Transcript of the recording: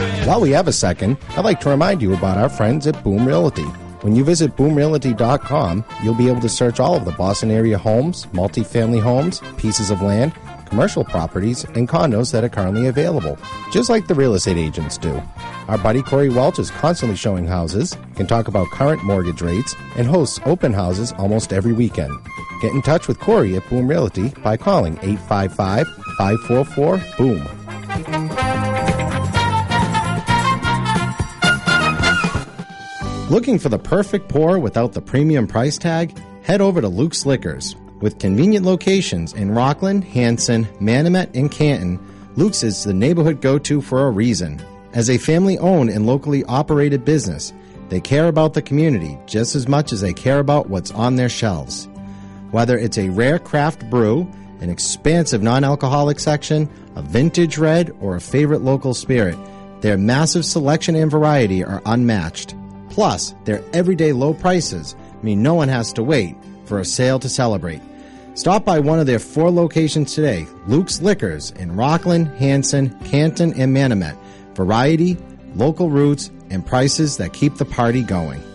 While we have a second, I'd like to remind you about our friends at Boom Realty. When you visit boomrealty.com, you'll be able to search all of the Boston area homes, multifamily homes, pieces of land, commercial properties, and condos that are currently available, just like the real estate agents do. Our buddy Corey Welch is constantly showing houses, can talk about current mortgage rates, and hosts open houses almost every weekend. Get in touch with Corey at Boom Realty by calling 855-544-BOOM. Looking for the perfect pour without the premium price tag? Head over to Luke's Liquors. With convenient locations in Rockland, Hanson, Manomet, and Canton, Luke's is the neighborhood go-to for a reason. As a family-owned and locally operated business, they care about the community just as much as they care about what's on their shelves. Whether it's a rare craft brew, an expansive non-alcoholic section, a vintage red, or a favorite local spirit, their massive selection and variety are unmatched. Plus, their everyday low prices mean no one has to wait for a sale to celebrate. Stop by one of their 4 locations today, Luke's Liquors in Rockland, Hanson, Canton, and Manomet. Variety, local roots, and prices that keep the party going.